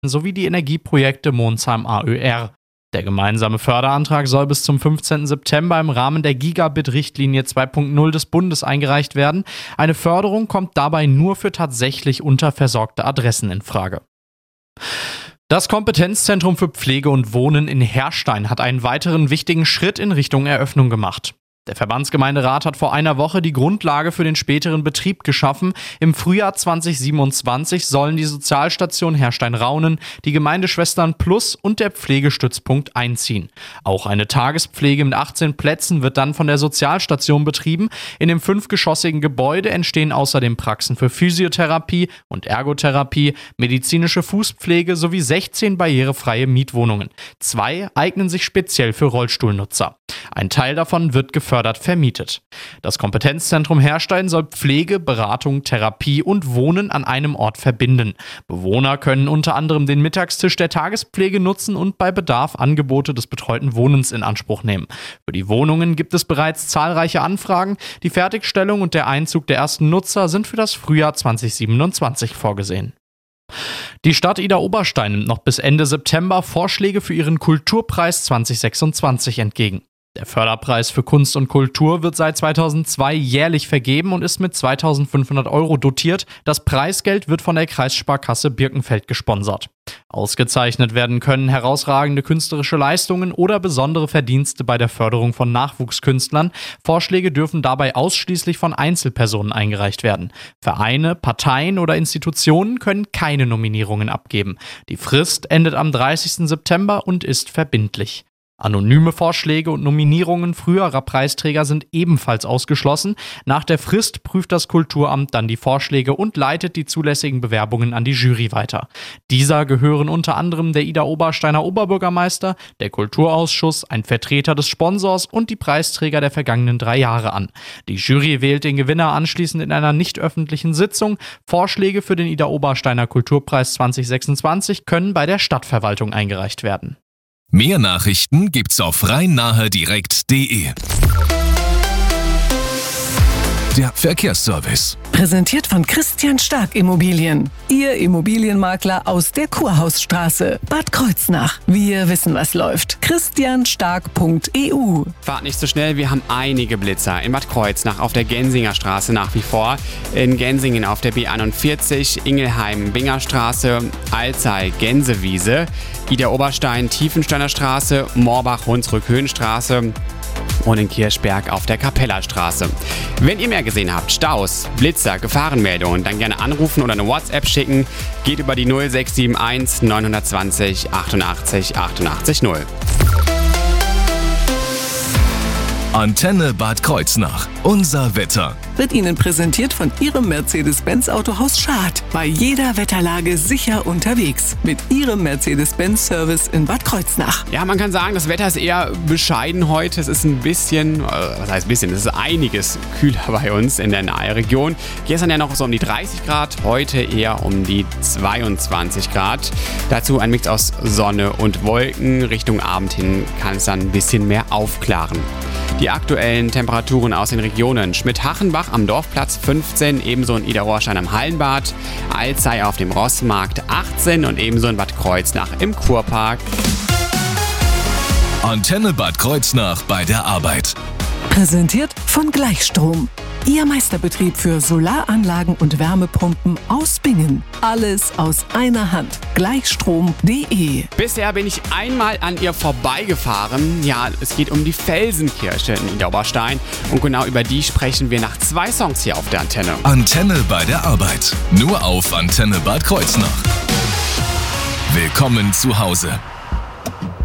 sowie die Energieprojekte Monsheim AÖR. Der gemeinsame Förderantrag soll bis zum 15. September im Rahmen der Gigabit-Richtlinie 2.0 des Bundes eingereicht werden. Eine Förderung kommt dabei nur für tatsächlich unterversorgte Adressen in Frage. Das Kompetenzzentrum für Pflege und Wohnen in Herrstein hat einen weiteren wichtigen Schritt in Richtung Eröffnung gemacht. Der Verbandsgemeinderat hat vor einer Woche die Grundlage für den späteren Betrieb geschaffen. Im Frühjahr 2027 sollen die Sozialstation Herrstein-Raunen, die Gemeindeschwestern Plus und der Pflegestützpunkt einziehen. Auch eine Tagespflege mit 18 Plätzen wird dann von der Sozialstation betrieben. In dem 5-geschossigen Gebäude entstehen außerdem Praxen für Physiotherapie und Ergotherapie, medizinische Fußpflege sowie 16 barrierefreie Mietwohnungen. 2 eignen sich speziell für Rollstuhlnutzer. Ein Teil davon wird gefördert vermietet. Das Kompetenzzentrum Herrstein soll Pflege, Beratung, Therapie und Wohnen an einem Ort verbinden. Bewohner können unter anderem den Mittagstisch der Tagespflege nutzen und bei Bedarf Angebote des betreuten Wohnens in Anspruch nehmen. Für die Wohnungen gibt es bereits zahlreiche Anfragen. Die Fertigstellung und der Einzug der ersten Nutzer sind für das Frühjahr 2027 vorgesehen. Die Stadt Idar-Oberstein nimmt noch bis Ende September Vorschläge für ihren Kulturpreis 2026 entgegen. Der Förderpreis für Kunst und Kultur wird seit 2002 jährlich vergeben und ist mit 2.500 € dotiert. Das Preisgeld wird von der Kreissparkasse Birkenfeld gesponsert. Ausgezeichnet werden können herausragende künstlerische Leistungen oder besondere Verdienste bei der Förderung von Nachwuchskünstlern. Vorschläge dürfen dabei ausschließlich von Einzelpersonen eingereicht werden. Vereine, Parteien oder Institutionen können keine Nominierungen abgeben. Die Frist endet am 30. September und ist verbindlich. Anonyme Vorschläge und Nominierungen früherer Preisträger sind ebenfalls ausgeschlossen. Nach der Frist prüft das Kulturamt dann die Vorschläge und leitet die zulässigen Bewerbungen an die Jury weiter. Dieser gehören unter anderem der Idar-Obersteiner Oberbürgermeister, der Kulturausschuss, ein Vertreter des Sponsors und die Preisträger der vergangenen 3 Jahre an. Die Jury wählt den Gewinner anschließend in einer nicht öffentlichen Sitzung. Vorschläge für den Idar-Obersteiner Kulturpreis 2026 können bei der Stadtverwaltung eingereicht werden. Mehr Nachrichten gibt's auf rhein-nahe-direkt.de. Der Verkehrsservice. Präsentiert von Christian Stark Immobilien. Ihr Immobilienmakler aus der Kurhausstraße, Bad Kreuznach. Wir wissen, was läuft. christianstark.eu. Fahrt nicht so schnell, wir haben einige Blitzer. In Bad Kreuznach auf der Gensinger Straße nach wie vor. In Gensingen auf der B41, Ingelheim-Binger-Straße, Alzey-Gänsewiese, Idar-Oberstein, Tiefensteiner Straße, Morbach-Hunsrück-Höhenstraße und in Kirchberg auf der Kapellerstraße. Wenn ihr mehr gesehen habt, Staus, Blitzer, Gefahrenmeldungen, dann gerne anrufen oder eine WhatsApp schicken. Geht über die 0671 920 88 88 0. Antenne Bad Kreuznach. Unser Wetter. Wird Ihnen präsentiert von Ihrem Mercedes-Benz Autohaus Schad. Bei jeder Wetterlage sicher unterwegs. Mit Ihrem Mercedes-Benz-Service in Bad Kreuznach. Ja, man kann sagen, das Wetter ist eher bescheiden heute. Es ist ein bisschen, was heißt bisschen, es ist einiges kühler bei uns in der Nahregion. Gestern ja noch so um die 30 Grad, heute eher um die 22 Grad. Dazu ein Mix aus Sonne und Wolken. Richtung Abend hin kann es dann ein bisschen mehr aufklaren. Die aktuellen Temperaturen aus den Regionen: Schmidt-Hachenbach am Dorfplatz 15, ebenso in Idar-Oberstein am Hallenbad, Alzey auf dem Rossmarkt 18 und ebenso in Bad Kreuznach im Kurpark. Antenne Bad Kreuznach bei der Arbeit. Präsentiert von Gleichstrom. Ihr Meisterbetrieb für Solaranlagen und Wärmepumpen aus Bingen. Alles aus einer Hand. Gleichstrom.de. Bisher bin ich einmal an ihr vorbeigefahren. Ja, es geht um die Felsenkirche in Idar-Oberstein. Und genau über die sprechen wir nach 2 Songs hier auf der Antenne. Antenne bei der Arbeit. Nur auf Antenne Bad Kreuznach. Willkommen zu Hause.